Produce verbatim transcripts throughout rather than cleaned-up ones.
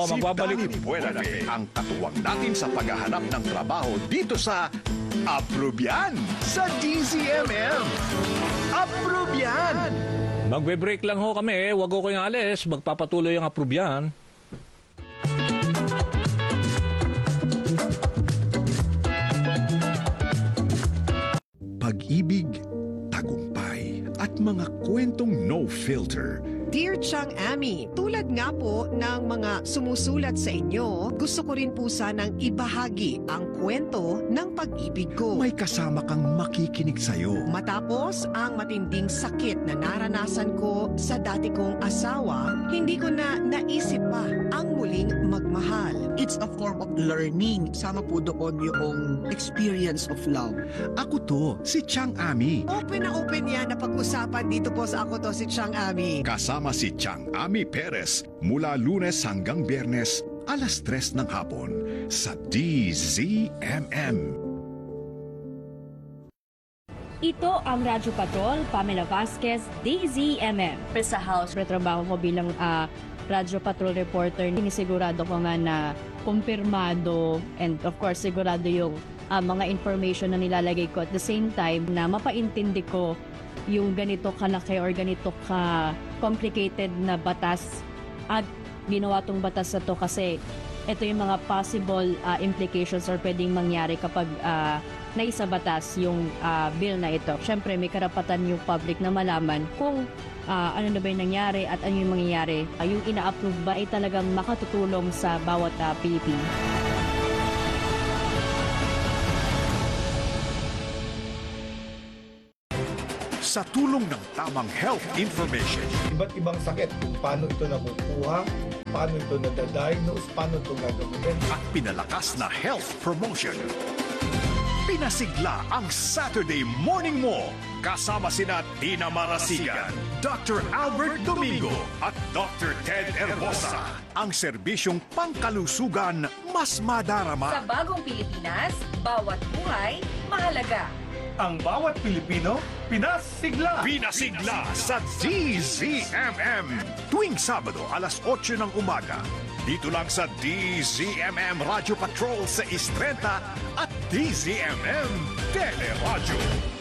Oh, si magbabalik. Danny Buenafe ang katuwang natin sa paghahanap ng trabaho dito sa Approbian sa D Z M M. Approbian! Magbe-break lang ho kami eh. Huwag ko kayong alis. Magpapatuloy ang Approbian. Pag-ibig, tagumpay, at mga kwentong no filter. Dear Chang Ami, tulad nga po ng mga sumusulat sa inyo, gusto ko rin po sanang ibahagi ang kwento ng pag-ibig ko. May kasama kang makikinig sa'yo. Matapos ang matinding sakit na naranasan ko sa dati kong asawa, hindi ko na naisip pa ang muling magmahal. It's a form of learning. Sama po doon yung experience of love. Ako to, si Chang Ami. Open na open yan na pag-usapan dito po sa Ako To Si Chang Ami. Kasama si Chang Ami Perez mula Lunes hanggang Biyernes, alas tres ng hapon sa D Z M M. Ito ang Radyo Patrol, Pamela Vasquez, D Z M M. Sa house, retrabaho ko bilang uh, Radyo Patrol reporter. Sinisigurado ko nga na kumpirmado and of course sigurado yung uh, mga information na nilalagay ko. At the same time na mapaintindi ko yung ganito kalaki or ganito ka complicated na batas at ginawa tong batas na to kasi ito yung mga possible uh, implications or pwedeng mangyari kapag uh, naisa batas yung uh, bill na ito. Siyempre may karapatan yung public na malaman kung uh, ano na ba yung nangyari at ano yung mangyayari. Uh, yung ina-approve ba ay talagang makatutulong sa bawat uh, Pilipino. Sa tulong ng tamang health information, Iba't ibang sakit, kung paano ito nakukuha, paano ito nadadiagnose, paano ito gagawin. at pinalakas na health promotion. Pinasigla ang Saturday Morning Mo kasama sina Tina Marasigan, Doctor Albert Domingo at Doctor Ted Herbosa. Ang serbisyong pangkalusugan mas madarama. Sa bagong Pilipinas, bawat buhay mahalaga. Ang bawat Pilipino, pinasigla! Pinasigla sa D Z M M tuwing Sabado alas otso ng umaga. Dito lang sa D Z M M Radio Patrol sa Istrenta at D Z M M Teleradyo.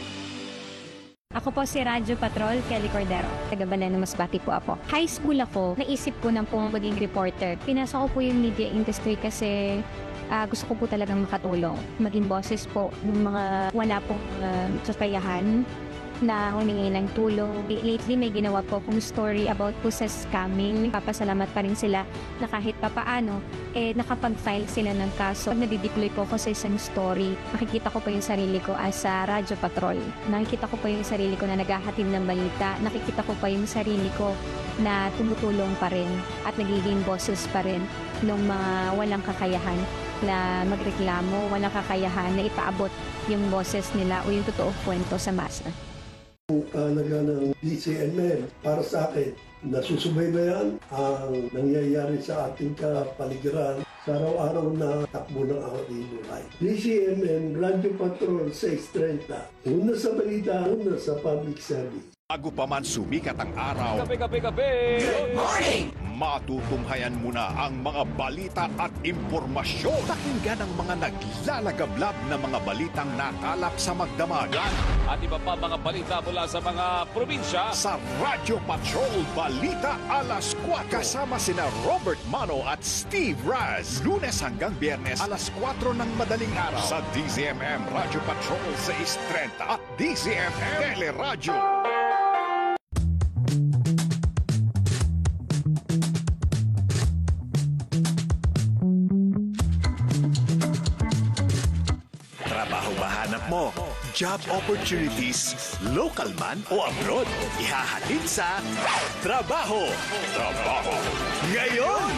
Ako po si Radyo Patrol, Kelly Cordero. Taga Baleno, Masbate po ako. High school ako, naisip ko nang po maging reporter. Pinasok ko po yung media industry kasi uh, gusto ko po talagang makatulong. Maging boses po ng mga wala pong uh, kakayahan na humingi ng tulong. Lately, may ginawa po akong story about po sa scamming. Papasalamat pa rin sila na kahit papaano, eh, nakapag-file sila ng kaso. Pag nadideploy po ako sa isang story, nakikita ko po yung sarili ko as a Radyo Patrol. Nakikita ko po yung sarili ko na naghahatid ng balita. Nakikita ko pa yung sarili ko na tumutulong pa rin at nagiging boses pa rin ng mga walang kakayahan na magreklamo, walang kakayahan na ipaabot yung boses nila o yung totoong kwento sa masa. Kahalaga ng D Z M M para sa akin, nasusubaybayan ang nangyayari sa ating kapaligiran sa araw-araw na takbo ng aking buhay. D Z M M Radio Patrol six thirty. Una sa balita, una sa public service. Bago pa man sumikat ang araw, Kape, kape, kape! Good morning! Matutunghayan muna ang mga balita at impormasyon. Pakinggan ang mga naglalagablab na mga balitang nakalap sa magdamag. At iba pa mga balita mula sa mga probinsya. Sa Radio Patrol Balita Alas kwatro. Kasama sina Robert Mano at Steve Raz. Lunes hanggang Biyernes alas kwatro ng madaling araw. Sa D Z M M Radio Patrol six thirty at D Z M M Teleradyo. Trabaho ba hanap mo? Job opportunities, local man o abroad? Ihahatid sa Trabaho! Trabaho! Ngayon!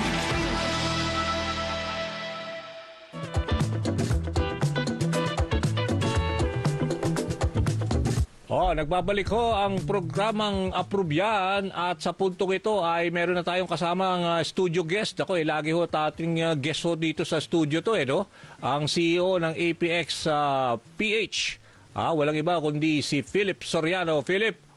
Oh, nagbabalik ho ang programang Approbian at sa puntong ito ay meron na tayong kasamang uh, studio guest. Ako eh, lagi ho ating uh, guest ho dito sa studio to eh, no? Ang C E O ng A P X uh, P H. Ah, walang iba kundi si Philip Soriano. Philip,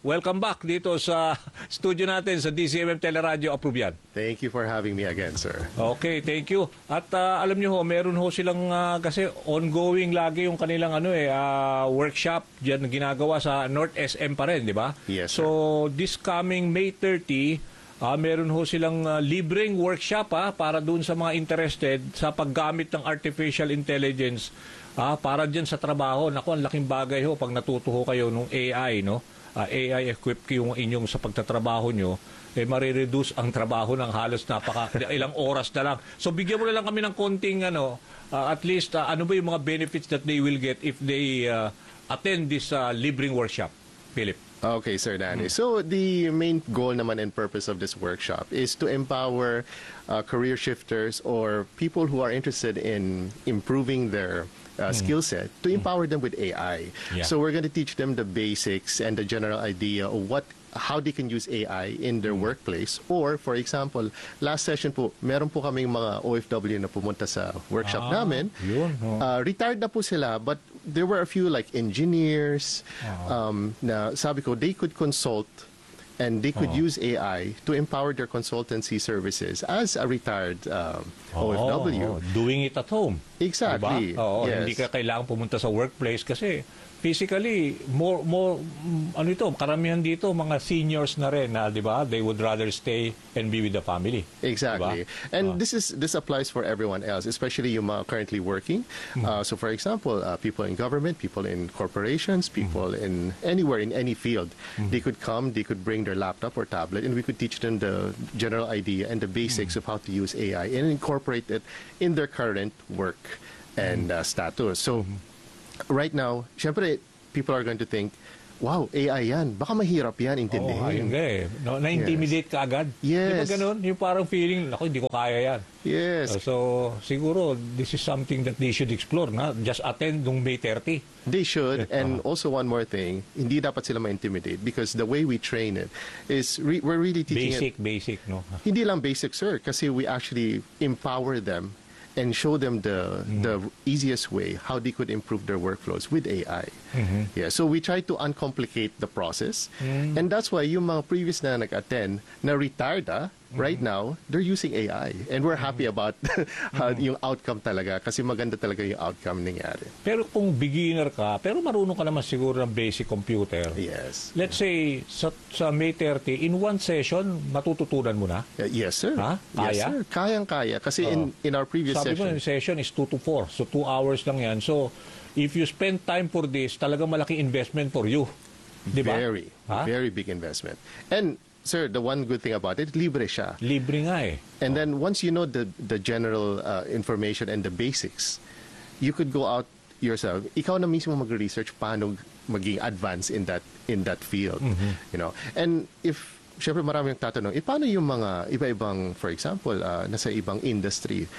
welcome back dito sa studio natin sa D C M M Teleradio Approve Yan. Thank you for having me again, sir. Okay, thank you. At uh, alam niyo ho, meron ho silang uh, kasi ongoing lagi yung kanilang ano eh uh, workshop diyan ginagawa sa North S M pa rin, di ba? Yes, sir. So this coming May thirtieth, uh, meron ho silang uh, libreng workshop ha, para doon sa mga interested sa paggamit ng artificial intelligence ah, para diyan sa trabaho. Naku, ang laking bagay ho pag natuto ho kayo nung A I, no? Uh, A I equipped yung inyong sa pagtatrabaho nyo, eh marireduce ang trabaho ng halos napaka ilang oras na lang. So bigyan mo na lang kami ng konting ano, uh, at least uh, ano ba yung mga benefits that they will get if they uh, attend this uh, libreng workshop, Philip? Okay, Sir Danny. So the main goal naman and purpose of this workshop is to empower uh, career shifters or people who are interested in improving their uh, skill set to empower them with A I. Yeah. So we're going to teach them the basics and the general idea of what how they can use A I in their workplace. Or, for example, last session po, meron po kaming mga O F W na pumunta sa workshop Ah, namin. yun, oh. Uh, retired na po sila, but there were a few like engineers Ah. um, na sabi ko, they could consult and they could Oh. use A I to empower their consultancy services as a retired um, O F W. Oo, doing it at home. Exactly. Diba? Oo, Yes. hindi ka kailangan pumunta sa workplace kasi physically more more mm, ano ito, karamihan dito mga seniors na rin na, 'di ba? They would rather stay and be with the family. Exactly. Diba? And Ah. this is this applies for everyone else, especially yung mga currently working. Uh, so for example, uh, people in government, people in corporations, people in anywhere in any field, they could come, they could bring their laptop or tablet, and we could teach them the general idea and the basics of how to use A I and incorporate it in their current work and uh, status. So right now, syempre, people are going to think, wow, A I yan. Baka mahirap yan Oo, intindihin. ayun nga eh. No, na-intimidate ka agad. Yes. Di ba ganun? Yung parang feeling, ako, hindi ko kaya yan. Yes. So, siguro, this is something that they should explore, na just attend nung May thirtieth. They should. And also one more thing, hindi dapat sila ma-intimidate because the way we train it is re- we're really teaching Basic, it. basic, no? Hindi lang basic, sir, kasi we actually empower them and show them the the easiest way how they could improve their workflows with A I. Yeah, so we try to uncomplicate the process. And that's why yung mga previous na nag-attend na retired ah, right now, they're using A I. And we're happy about how yung outcome talaga kasi maganda talaga yung outcome nangyari. Pero kung beginner ka, pero marunong ka naman siguro ng basic computer. Yes. Let's say, sa, sa May thirtieth, in one session, matututunan mo na? Uh, yes, sir. Ha? Yes, Kaya? sir. Kayang-kaya. Kasi in, in our previous Sabi session, mo, yung session is two to four. So, two hours lang yan. So, if you spend time for this, talagang malaking investment for you. Di ba? very, Ha? very big investment. And, sir, the one good thing about it, libre siya. Libre nga eh. And then once you know the the general uh, information and the basics, you could go out yourself. Ikaw na mismo magre-research paano maging advance in that in that field, you know. And if syempre marami yung tatanong, eh, paano yung mga iba-ibang, for example, uh, nasa ibang industry?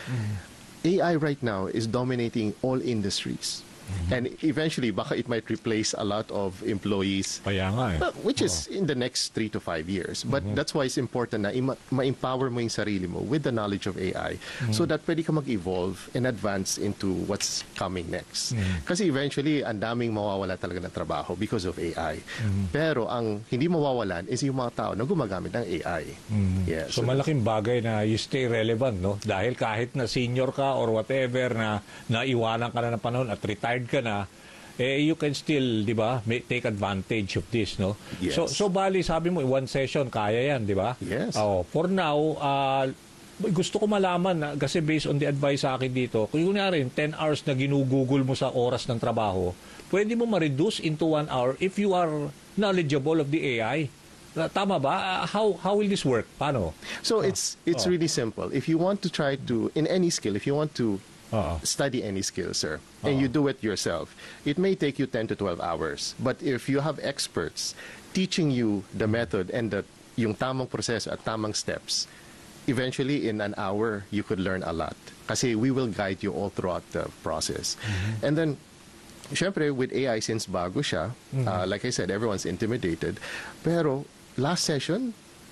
A I right now is dominating all industries. And eventually, baka it might replace a lot of employees, Kaya nga eh. uh, which is in the next three to five years. But that's why it's important na ima- ma-empower mo yung sarili mo with the knowledge of A I so that pwede ka mag-evolve and advance into what's coming next. Kasi eventually, ang daming mawawala talaga ng trabaho because of A I. Pero ang hindi mawawalan is yung mga tao na gumagamit ng A I. Yeah, So, malaking bagay na you stay relevant, no? Dahil kahit na senior ka or whatever na naiwanan ka na ng panahon at retired ka na, eh, you can still, di ba, may- take advantage of this, no? Yes. So, so bali, sabi mo, one session, kaya yan, di ba? Yes. Oh, for now, uh, gusto ko malaman, na, kasi based on the advice sa akin dito, kung yun nga rin, ten hours na ginugugol mo sa oras ng trabaho, pwede mo ma-reduce into one hour if you are knowledgeable of the A I. Uh, Tama ba? Uh, how how will this work? Paano? So it's it's Oh. really simple. If you want to try to, in any skill, if you want to Oo. study any skill, sir, and you do it yourself, it may take you ten to twelve hours. But if you have experts teaching you the method and the yung tamang proseso at tamang steps, eventually in an hour, you could learn a lot. Kasi we will guide you all throughout the process. And then, syempre, with A I, since bago siya, uh, like I said, everyone's intimidated. Pero, last session,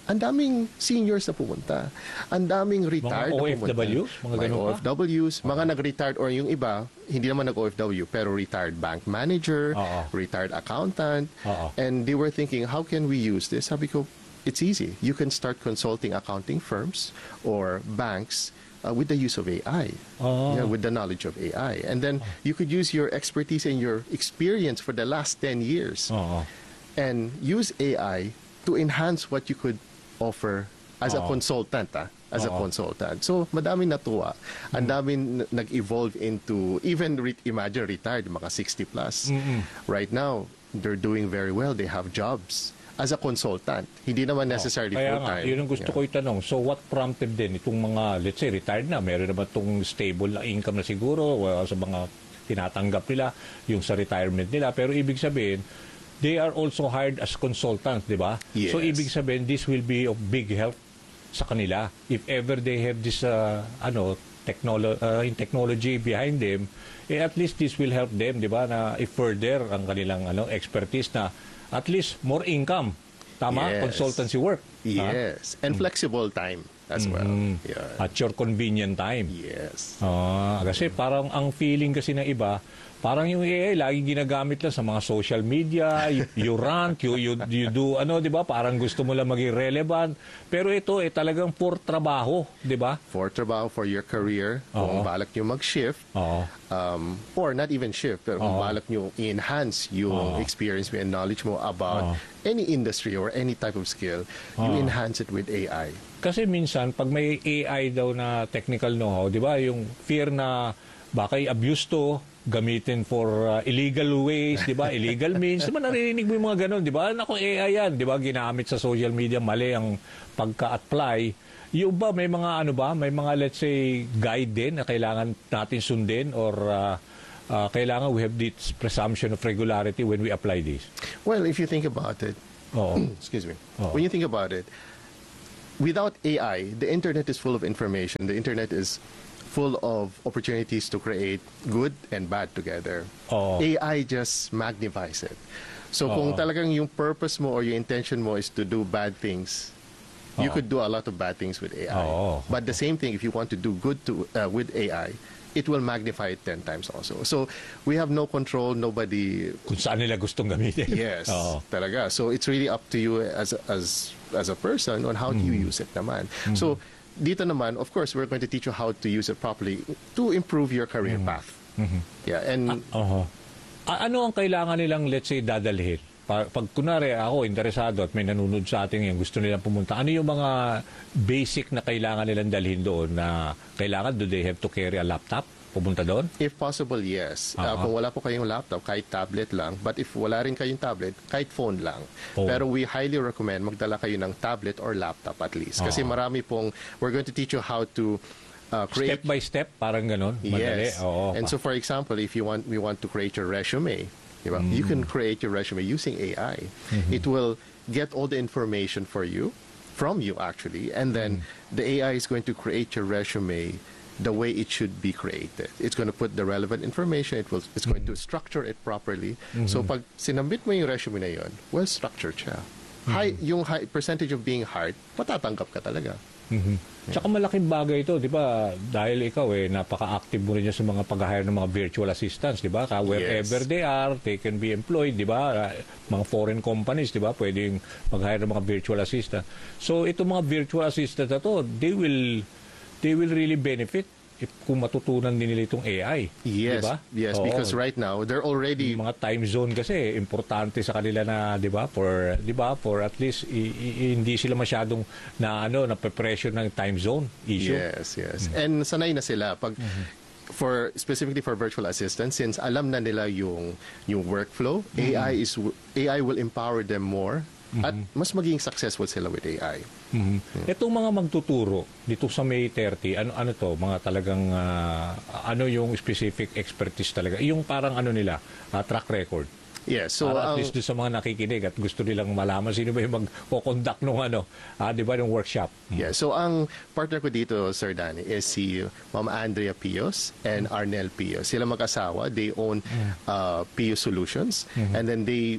ang daming seniors na pumunta. Ang daming retired Mga O na F pumunta. Ws? Mga Mga ganun O ba? F Ws, mga nag-retired or yung iba, hindi naman nag-O F W, pero retired bank manager, Oo. retired accountant. Oo. And they were thinking, how can we use this? Sabi ko, it's easy. You can start consulting accounting firms or banks uh, with the use of A I, Oh. yeah, with the knowledge of A I. And then you could use your expertise and your experience for the last ten years Oo. and use A I to enhance what you could offer as a Oo. consultant, ah, as a Oo. consultant. So, madaming natuwa. Ang daming n- nag-evolve into, even, re- imagine, retired, mga sixty plus. Right now, they're doing very well. They have jobs as a consultant. Hindi naman necessarily Kaya nga, full-time. yun ang gusto Yeah. ko itanong. So what prompted din itong mga, let's say, retired na, meron naman itong stable na income na siguro well, sa mga tinatanggap nila, yung sa retirement nila. Pero ibig sabihin, they are also hired as consultants, di ba? Yes. So ibig sabihin, this will be of big help sa kanila. If ever they have this, uh, ano, technolo- uh, in technology behind them, eh, at least this will help them, di ba, na i-further ang kanilang ano, expertise na at least more income. Tama? Yes. Consultancy work. Ha? Yes. And flexible time as well. Mm. Yeah. At your convenient time. Yes. Ah, kasi parang ang feeling kasi ng iba, parang yung A I laging ginagamit lang sa mga social media, you, you rant, you, you, you do, ano, di ba? Parang gusto mo lang maging relevant. Pero ito, eh, talagang for trabaho, di ba? For trabaho, for your career, Oo. kung balak nyo mag-shift, Oo. um, or not even shift, pero kung Oo. balak nyo i-enhance yung Oo. experience mo and knowledge mo about Oo. any industry or any type of skill, you Oo. enhance it with A I. Kasi minsan, pag may A I daw na technical know-how, di ba? Yung fear na baka i-abuse to, gamitin for uh, illegal ways, di ba? Illegal means. Di ba naririnig mo yung mga ganun, di ba? Naku, A I yan, di ba? Ginamit sa social media, mali ang pagka-apply. Yung ba, may mga ano ba? May mga, let's say, guide din na kailangan natin sundin or uh, uh, kailangan we have this presumption of regularity when we apply this. Well, if you think about it, Oo. excuse me, Oo. when you think about it, without A I, the internet is full of information. The internet is full of opportunities to create good and bad together. Oo. A I just magnifies it. So kung Oo. talagang yung purpose mo or yung intention mo is to do bad things, you Oo. could do a lot of bad things with A I. Oo. But the same thing, if you want to do good to uh, with A I, it will magnify it ten times also. So we have no control, nobody. Kung saan nila gustong gamitin. Yes, Oo. talaga. So it's really up to you as as as a person on how do you use it naman. So dito naman, of course, we're going to teach you how to use it properly to improve your career path. Yeah, and Oho. A- ano ang kailangan nilang, let's say, dadalhin? Pa- Pag kunwari ako, interesado at may nanunod sa atin ngayon, gusto nilang pumunta, ano yung mga basic na kailangan nilang dalhin doon na kailangan, do they have to carry a laptop? Pumunta doon? if possible, yes. Uh, Ah. kung wala po kayong laptop, kahit tablet lang. But if wala rin kayong tablet, kahit phone lang. Phone. Pero we highly recommend magdala kayo ng tablet or laptop at least. Kasi Ah. marami pong, we're going to teach you how to uh, create. Step by step, parang ganun? Madali? Yes. Oo. And so, for example, if you want, we want to create your resume, di ba? You can create your resume using A I. It will get all the information for you, from you actually, and then the A I is going to create your resume the way it should be created. It's going to put the relevant information. It will. It's going to structure it properly. So, pag sinambit mo yung resume na yun, well structured siya. High, yung high percentage of being hired, matatanggap ka talaga. Tsaka malaking bagay ito, di ba? Dahil ikaw eh, napaka-active mo rin yan sa mga pag-hire ng mga virtual assistants, di ba? Ka wherever Yes. they are, they can be employed, di ba? Mga foreign companies, di ba? Pwedeng mag-hire ng mga virtual assistant. So, itong mga virtual assistants na to, they will, they will really benefit if kung matutunan din nila itong A I. Yes, di ba? yes, Oo. because right now they're already Yung mga time zone kasi importante sa kanila na 'di ba for 'di ba for at least i- i- hindi sila masyadong na ano na pressure ng time zone issue. Yes, yes. And sanay na sila pag for specifically for virtual assistants, since alam na nila yung yung workflow, A I is A I will empower them more at mas maging successful sila with A I. Mhm. Itong mga magtuturo dito sa May thirty, ano ano to, mga talagang ah, ano yung specific expertise talaga. Yung parang ano nila, ah, track record. Yes, so Para at ang- least doon sa mga nakikinig at gusto nilang malaman sino ba yung magko-conduct nung ano, ah, 'di ba, ng workshop. Yeah, so ang partner ko dito, Sir Danny, is si Ma'am Andrea Pios and Arnel Pios. Sila mag-asawa, they own uh, Pios Solutions, and then they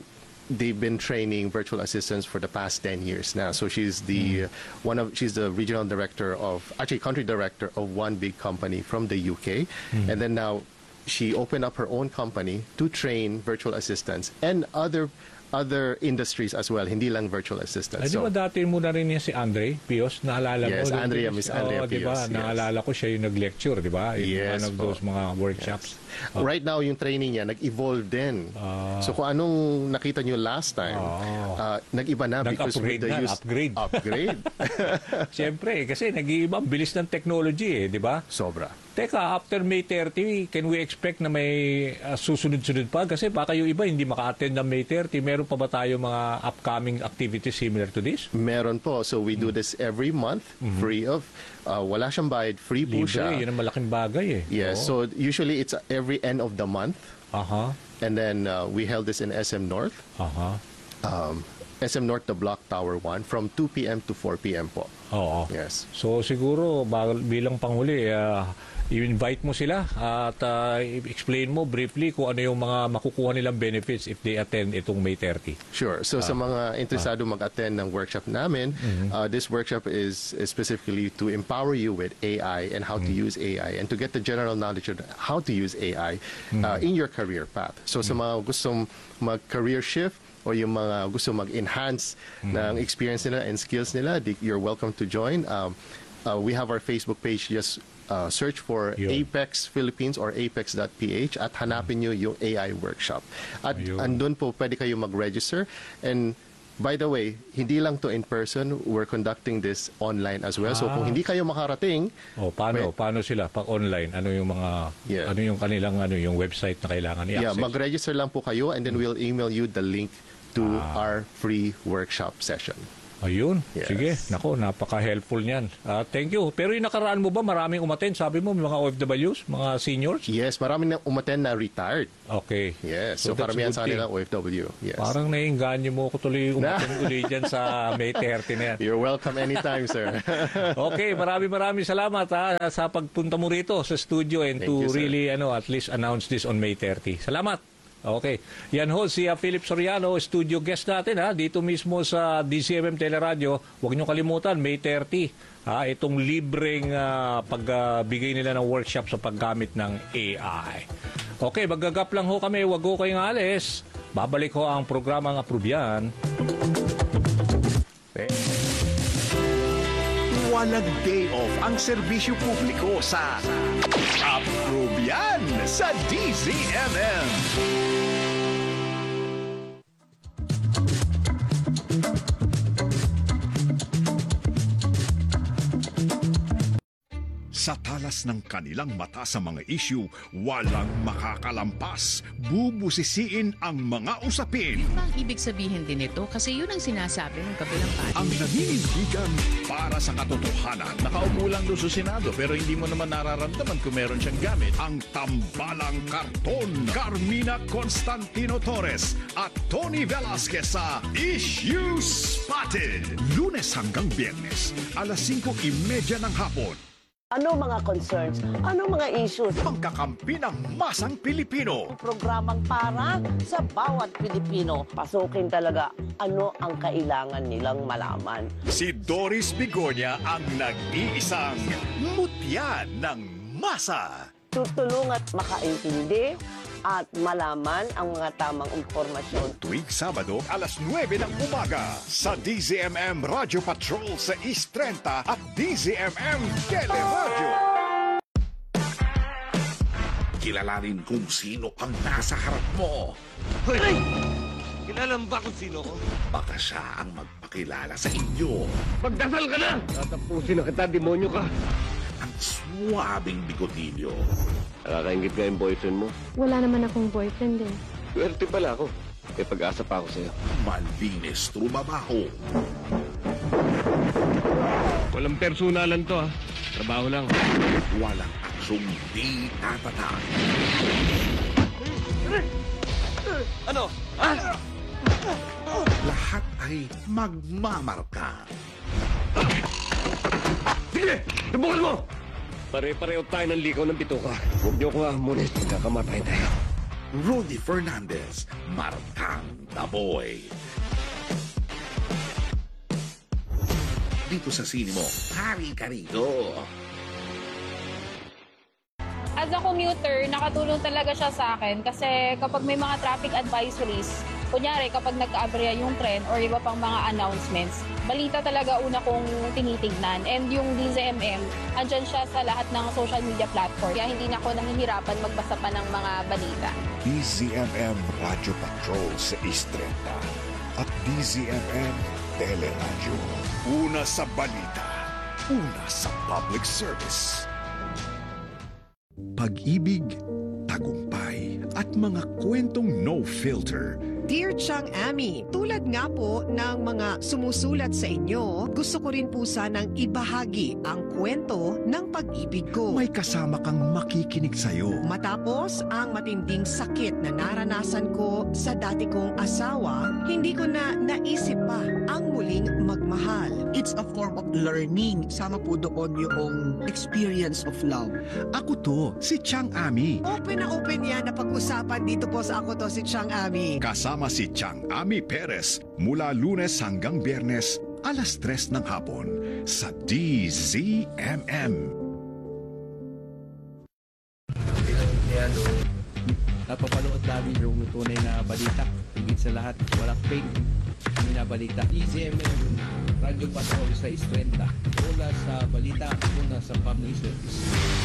they've been training virtual assistants for the past ten years now. So she's the one of she's the regional director of actually country director of one big company from the U K, and then now she opened up her own company to train virtual assistants and other other industries as well, hindi lang virtual assistants. Ay, di ba dati mo na rin yan si Andre Pios? Naalala Yes, mo? Andrea, Miss Andrea oh, di ba? Pios, yes. Naalala ko siya yung nag-lecture, di ba? In Yes, one of po. those mga workshops. Oh. Right now, yung training niya, nag-evolve din. Ah. So kung anong nakita niyo last time, Ah. uh, nag-iba na because Nag-upgrade with the na, use... upgrade. Upgrade. Siyempre, kasi nag-iiba, ang bilis ng technology eh, di ba? Sobra. Teka, after May thirty, can we expect na may uh, susunod-sunod pa? Kasi baka yung iba hindi maka-attend ng May thirty. Meron pa ba tayo mga upcoming activities similar to this? Meron po. So we do this every month, free of... Uh, wala siyang bayad, free po siya. Libre, yun ang malaking bagay eh. Yes, so usually it's every end of the month. Aha. And then uh, we held this in S M North. Aha. Um, S M North, the Block Tower one, from two p.m. to four p.m. po. Oo. Yes. So siguro bagal- bilang panghuli, uh, i-invite mo sila at uh, explain mo briefly kung ano yung mga makukuha nilang benefits if they attend itong May thirty. Sure. So sa mga interesado mag-attend ng workshop namin, uh, this workshop is, is specifically to empower you with A I and how to use A I and to get the general knowledge of how to use A I uh, in your career path. So sa mga gustong mag-career shift o yung mga gusto mag-enhance ng experience nila and skills nila, di- you're welcome to join. Um, uh, we have our Facebook page. Just uh, search for Yun. Apex Philippines or apex dot p h at hanapin nyo yung A I workshop. At Ayun. andun po pwede kayo mag-register. And by the way, hindi lang to in person, we're conducting this online as well. So Ah. kung hindi kayo makarating, O paano Wait. paano sila pag online? Ano yung mga Yeah. ano yung kanilang ano yung website na kailangan i-access? yeah, mag-register lang po kayo and then we'll email you the link to our free workshop session. Ayun. Yes. Sige. Nako, napaka-helpful niyan. Ah, thank you. Pero yung nakaraan mo ba maraming umattend? Sabi mo may mga O F Ws, mga seniors? Yes, marami na umattend na retired. Okay. Yes, so, that's karamihan good sa thing. kanila O F W. Yes. Parang naiinganyo mo ko tuloy umattend uli dyan sa May thirty na yan. You're welcome anytime, sir. Okay, maraming maraming salamat ha, sa pagpunta mo rito sa studio and Thank to you, sir. really ano at least announce this on May thirty. Salamat. Okay. Yan ho si uh, Philip Soriano, studio guest natin ha, dito mismo sa D C M M Teleradio. Huwag niyo kalimutan, May thirty. Ha, itong libreng uh, pagbigay nila ng workshop sa paggamit ng A I. Okay, maggagap lang ho kami, wag ho kayong alis. Babalik ho ang programang Aprobyan. Walang day off ang serbisyo publiko sa Aprobyan sa D Z M M. Sa talas ng kanilang mata sa mga issue, walang makakalampas. Bubusisiin ang mga usapin. Ang ibig sabihin din ito kasi yun ang sinasabi ng kabilang party. Ang naninindigan para sa katotohanan. Nakaupo lang doon sa Senado pero hindi mo naman nararamdaman kung meron siyang gamit. Ang tambalang karton. Carmina Constantino Torres at Tony Velasquez sa Issue Spotted. Lunes hanggang Biyernes, alas singko trenta ng hapon. Ano mga concerns? Ano mga issues? Pagkakampi ng masang Pilipino. Programang para sa bawat Pilipino. Pasukin talaga ano ang kailangan nilang malaman. Si Doris Bigonya ang nag-iisang mutya ng masa. Tutulungan makaintindi at malaman ang mga tamang impormasyon. Tuwing Sabado, alas nuwebe ng umaga sa D Z M M Radio Patrol sa East thirty at D Z M M Teleradio. Kilalanin kung sino ang nasa harap mo. Hoy! Kilala mo ba kung sino ko? Baka siya ang magpakilala sa inyo. Magdasal ka na! Tatapusin na kita, demonyo ka. Ang suwabing bigotilyo. Nakakaingit nga yung boyfriend mo. Wala naman akong boyfriend eh. Swerte pala ako. May pag-asa pa ako sa'yo. Malvinis Trumabaho. Walang personalan to ha. Trabaho lang. Walang aksyong di tatatag. Ano? Ah! Lahat ay magmamarka. Sige! Subukan mo! Pare-pareho tayo ng likaw ng bituka. Huwag niyo ko hamunin. Magkakamatay tayo. Rudy Fernandez, Martang Daboy. Dito sa Sinimo, hari ka rito. As a commuter, nakatulong talaga siya sa akin kasi kapag may mga traffic advisories, kunyari kapag nagka-aberya yung tren or iba pang mga announcements, balita talaga una kong tinitignan. And yung D Z M M, andyan siya sa lahat ng social media platform. Kaya hindi na ako nahihirapan magbasa pa ng mga balita. D Z M M Radio Patrol sa East Trenta at D Z M M Teleradyo. Una sa balita, una sa public service. Pag-ibig, tagumpay, at mga kwentong no filter. Dear Chang Ami, tulad nga po ng mga sumusulat sa inyo, gusto ko rin po sanang ibahagi ang kwento ng pag-ibig ko. May kasama kang makikinig sa'yo. Matapos ang matinding sakit na naranasan ko sa dati kong asawa, hindi ko na naisip pa ang muling magmahal. It's a form of learning. Sama po doon yung experience of love. Ako to, si Chang Ami. Open na open yan na pag-usapan dito po sa Ako To Si Chang Ami. Kasama si Chang Ami Perez mula Lunes hanggang Biyernes, alas tres ng hapon sa D Z M M. Napapanood namin yung tunay na balita. Higit sa lahat, walang fake. Kami na balita. D Z M M, Radio Patrol sa East Trenta. Una sa balita, una sa public service.